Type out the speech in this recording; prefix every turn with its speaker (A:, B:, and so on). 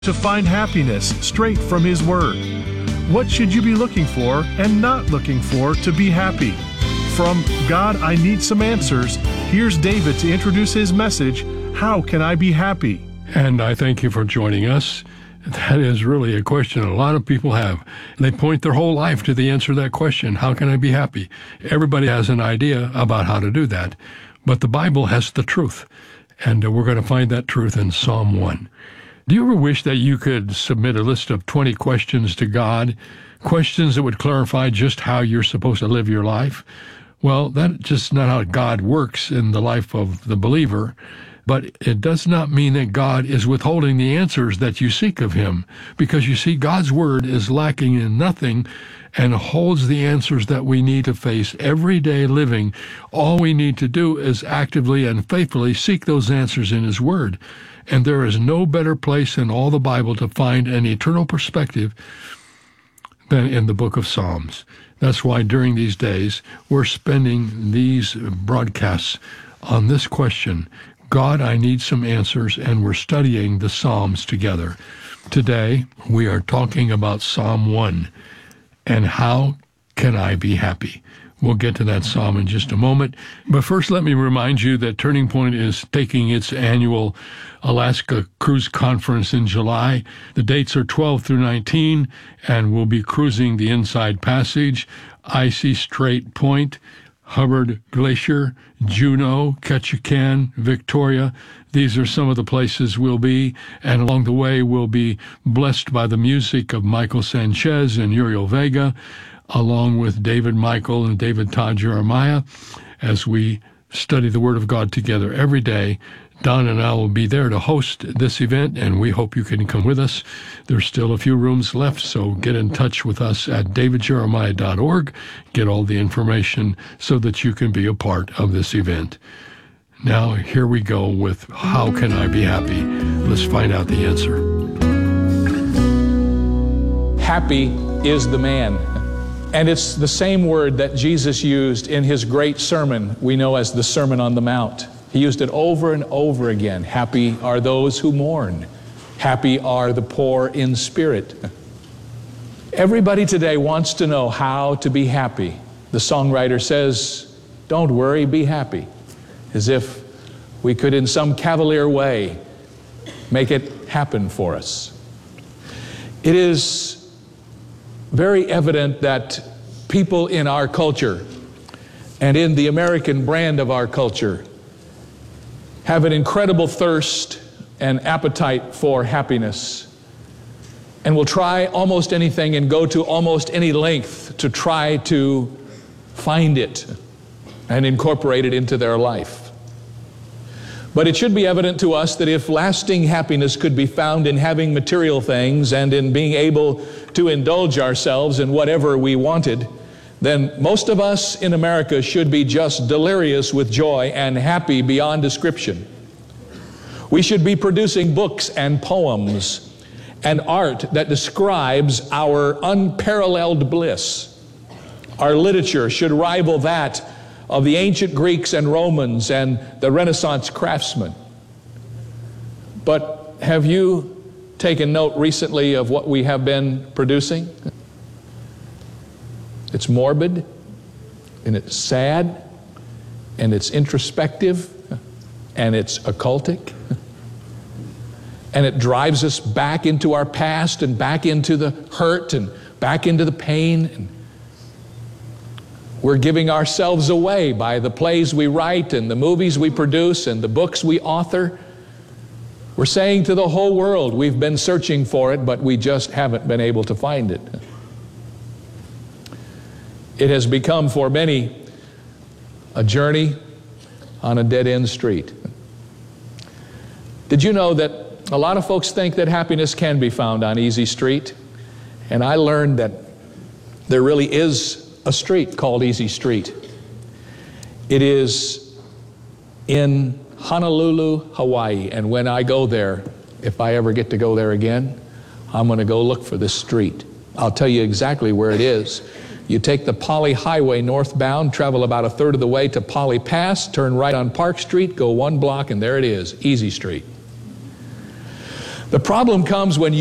A: to find happiness straight from His Word. What should you be looking for and not looking for to be happy? From God, I Need Some Answers, here's David to introduce his message, How Can I Be Happy?
B: And I thank you for joining us. That is really a question a lot of people have. They point their whole life to the answer to that question, how can I be happy? Everybody has an idea about how to do that, but the Bible has the truth, and we're going to find that truth in Psalm 1. Do you ever wish that you could submit a list of 20 questions to God, questions that would clarify just how you're supposed to live your life? Well, that's just not how God works in the life of the believer, but it does not mean that God is withholding the answers that you seek of Him, because you see, God's Word is lacking in nothing and holds the answers that we need to face everyday living. All we need to do is actively and faithfully seek those answers in His Word. And there is no better place in all the Bible to find an eternal perspective than in the book of Psalms. That's why during these days we're spending these broadcasts on this question, God, I need some answers, and we're studying the Psalms together. Today we are talking about Psalm 1, and how can I be happy? We'll get to that psalm in just a moment. But first, let me remind you that Turning Point is taking its annual Alaska Cruise Conference in July. The dates are 12 through 19, and we'll be cruising the Inside Passage, Icy Strait Point, Hubbard Glacier, Juneau, Ketchikan, Victoria. These are some of the places we'll be, and along the way we'll be blessed by the music of Michael Sanchez and Uriel Vega, along with David Michael and David Todd Jeremiah, as we study the Word of God together every day. Don and I will be there to host this event, and we hope you can come with us. There's still a few rooms left, so get in touch with us at davidjeremiah.org. Get all the information so that you can be a part of this event. Now, here we go with How Can I Be Happy? Let's find out the answer.
C: Happy is the man. And it's the same word that Jesus used in His great sermon we know as the Sermon on the Mount. He used it over and over again. Happy are those who mourn. Happy are the poor in spirit. Everybody today wants to know how to be happy. The songwriter says, don't worry, be happy. As if we could in some cavalier way make it happen for us. It is very evident that people in our culture and in the American brand of our culture have an incredible thirst and appetite for happiness, and will try almost anything and go to almost any length to try to find it and incorporate it into their life. But it should be evident to us that if lasting happiness could be found in having material things and in being able to indulge ourselves in whatever we wanted, then most of us in America should be just delirious with joy and happy beyond description. We should be producing books and poems and art that describes our unparalleled bliss. Our literature should rival that of the ancient Greeks and Romans and the Renaissance craftsmen. But have you taken note recently of what we have been producing? It's morbid, and it's sad, and it's introspective, and it's occultic, and it drives us back into our past and back into the hurt and back into the pain. And we're giving ourselves away by the plays we write and the movies we produce and the books we author. We're saying to the whole world we've been searching for it, but we just haven't been able to find it. It has become for many a journey on a dead-end street. Did you know that a lot of folks think that happiness can be found on Easy Street? And I learned that there really is a street called Easy Street. It is in Honolulu, Hawaii, and when I go there, if I ever get to go there again, I'm going to go look for this street. I'll tell you exactly where it is. You take the Poly Highway northbound, travel about a third of the way to Poly Pass, turn right on Park Street, go 1 block, and there it is, Easy Street. The problem comes when